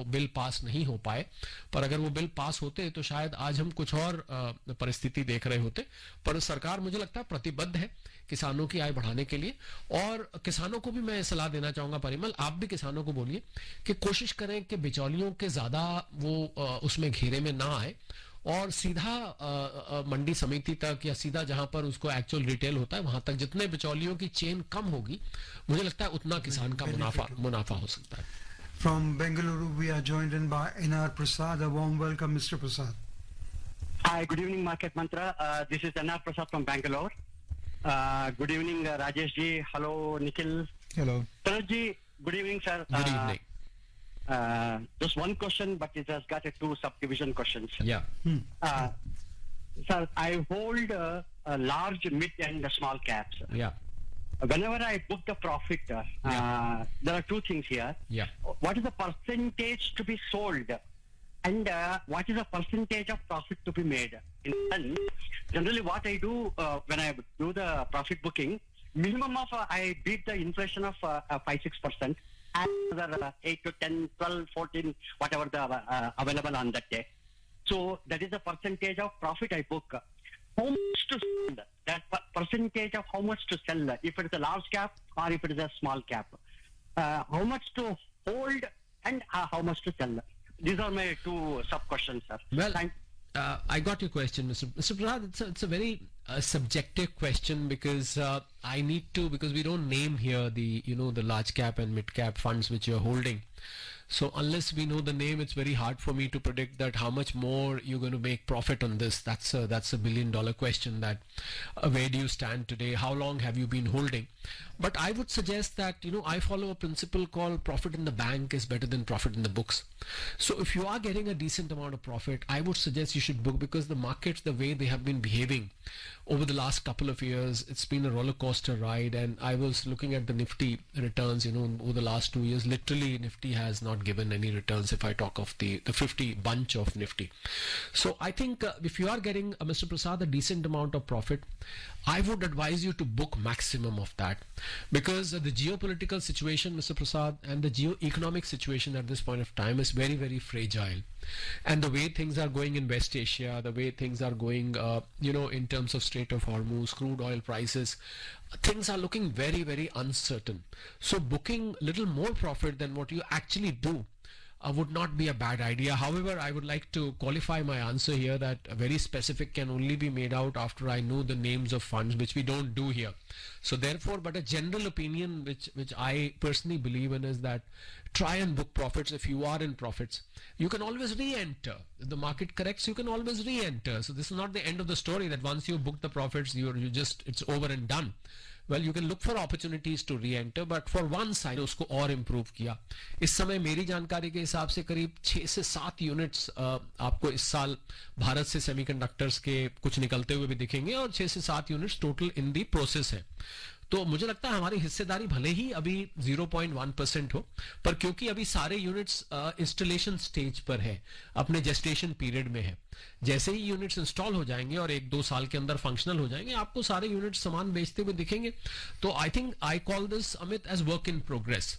Bill pass नहीं हो पाए, पर अगर वो बिल पास होते तो शायद आज हम कुछ और परिस्थिति देख रहे होते। पर सरकार मुझे लगता है प्रतिबद्ध है किसानों की आय बढ़ाने के लिए। और किसानों को भी मैं सलाह देना चाहूंगा परिमल, आप भी किसानों को बोलिए कि कोशिश करें कि बिचौलियों के ज्यादा वो उसमें घेरे में ना आए और सीधा मंडी समिति तक या सीधा जहां पर उसको एक्चुअल रिटेल होता है वहां तक जितने बिचौलियों की चेन कम होगी, मुझे लगता है उतना किसान का मुनाफा हो सकता है। From Bengaluru, we are joined in by N.R. Prasad. A warm welcome, Mr. Prasad. Hi, good evening, Market Mantra. This is N.R. Prasad from Bangalore. Good evening, Rajesh ji. Hello, Nikhil. Hello. Tarun ji, good evening, sir. Good evening. Just one question, but it has got two subdivision questions. Yeah. Sir, I hold a large, mid, and small caps. Yeah. Whenever I book the profit, there are two things here. Yeah. What is the percentage to be sold, and what is the percentage of profit to be made? Generally, what I do when I do the profit booking, minimum of I beat the inflation of 5-6%, and other 8 to 10, 12, 14, whatever the available on that day. So that is the percentage of profit I book. How much to sell? That percentage of how much to sell, if it is a large cap or if it is a small cap. How much to hold and how much to sell. These are my two sub-questions, sir. Well, I got your question, Mr. Prasad. It's a very subjective question because I need to, because we don't name here the large cap and mid cap funds which you're holding. So unless we know the name, it's very hard for me to predict that how much more you're going to make profit on this. That's a $1 billion question, that where do you stand today? How long have you been holding? But I would suggest that, I follow a principle called profit in the bank is better than profit in the books. So if you are getting a decent amount of profit, I would suggest you should book, because the markets, the way they have been behaving over the last couple of years, it's been a roller coaster ride. And I was looking at the Nifty returns, over the last 2 years. Literally, Nifty has not given any returns if I talk of the 50 bunch of Nifty. So I think if you are getting, Mr. Prasad, a decent amount of profit, I would advise you to book maximum of that, because the geopolitical situation, Mr. Prasad, and the geo-economic situation at this point of time is very, very fragile. And the way things are going in West Asia, the way things are going, in terms of Strait of Hormuz, crude oil prices, things are looking very, very uncertain. So booking little more profit than what you actually do would not be a bad idea. However, I would like to qualify my answer here that a very specific can only be made out after I know the names of funds, which we don't do here. So therefore, but a general opinion which I personally believe in is that try and book profits. If you are in profits, you can always re-enter. If the market corrects, you can always re-enter. So this is not the end of the story, that once you book the profits, it's over and done. Well, you can look for opportunities to re-enter, but for once I उसको और improve किया. इस समय मेरी जानकारी के हिसाब से करीब 6 से 7 यूनिट्स आपको इस साल भारत से सेमीकंडक्टर्स के कुछ निकलते हुए भी दिखेंगे, और 6 से 7 units total in the process है. तो मुझे लगता है हमारी हिस्सेदारी भले ही अभी 0.1% हो, पर क्योंकि अभी सारे यूनिट्स इंस्टॉलेशन स्टेज पर है, अपने जेस्टेशन पीरियड में है, जैसे ही यूनिट्स इंस्टॉल हो जाएंगे और 1-2 साल के अंदर फंक्शनल हो जाएंगे, आपको सारे यूनिट्स सामान बेचते हुए दिखेंगे. तो I think I call this, Amit, as work in progress.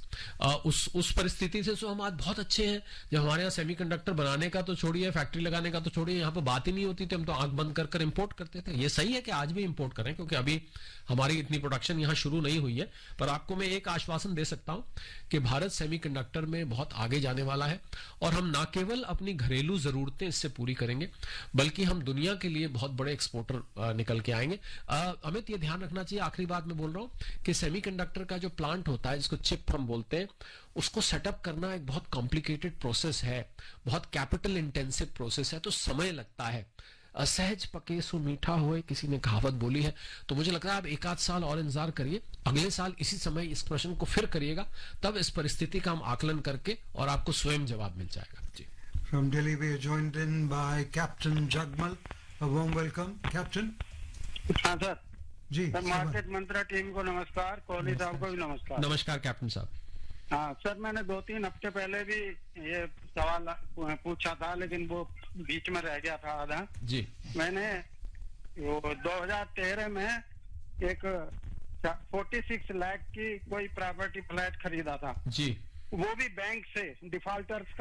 उस परिस्थिति से हम आज बहुत अच्छे हैं. जब हमारे यहाँ सेमीकंडक्टर बनाने का तो छोड़िए, फैक्ट्री लगाने का तो छोड़िए, यहाँ पे बात ही नहीं होती थी, हम तो आंख बंद कर इंपोर्ट करते थे. ये सही है कि आज भी इंपोर्ट करें, क्योंकि अभी हमारी इतनी प्रोडक्शन यहाँ शुरू नहीं हुई है. पर आपको मैं एक आश्वासन दे सकता हूं कि भारत सेमीकंडक्टर में बहुत आगे जाने वाला है, और हम ना केवल अपनी घरेलू जरूरतें इससे पूरी करेंगे, बल्कि हम दुनिया के लिए बहुत बड़े एक्सपोर्टर निकल के आएंगे. अमित, ये ध्यान रखना चाहिए, आखिरी बात मैं बोल रहा हूं कि सेमीकंडक्टर का जो प्लांट होता है, जिसको चिप हम बोलते हैं, उसको सेटअप करना एक बहुत कॉम्प्लिकेटेड प्रोसेस है, बहुत कैपिटल इंटेंसिव प्रोसेस है, तो समय लगता है. असहज पके सो मीठा होए, किसी ने कहावत बोली है. तो मुझे लगता है आप 1 आध साल और इंतजार करिए, अगले साल इसी समय इस प्रश्न को फिर करिएगा, तब इस परिस्थिति का हम आकलन करके और आपको स्वयं जवाब मिल जाएगा. जी. From Delhi, we are joined in by Captain Jagmal. A warm welcome, Captain. हाँ सर. जी. सर, मार्केट मंत्रा टीम को नमस्कार, कोहली साहब को भी नमस्कार. नमस्कार कैप्टन साहब. हाँ सर, मैंने 2-3 हफ्ते पहले भी ये सवाल पूछा था, लेकिन वो बीच में रह गया था आधा. जी. मैंने वो 2013 में एक 46 लाख की कोई प्रॉपर्टी फ्लैट खरीदा था. जी. वो भी बैंक से डिफॉल्टर्स